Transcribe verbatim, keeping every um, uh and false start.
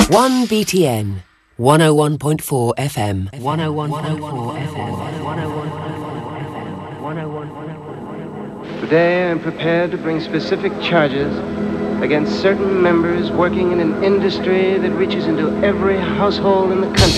one B T N, one oh one point four F M. one oh one point four F M. Today I'm prepared to bring specific charges against certain members working in an industry that reaches into every household in the country.